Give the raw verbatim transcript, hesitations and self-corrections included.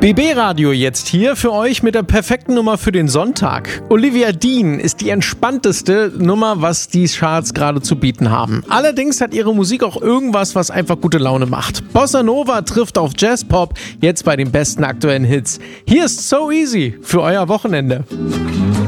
B B-Radio jetzt hier für euch mit der perfekten Nummer für den Sonntag. Olivia Dean ist die entspannteste Nummer, was die Charts gerade zu bieten haben. Allerdings hat ihre Musik auch irgendwas, was einfach gute Laune macht. Bossa Nova trifft auf Jazzpop, jetzt bei den besten aktuellen Hits. Hier ist So Easy für euer Wochenende.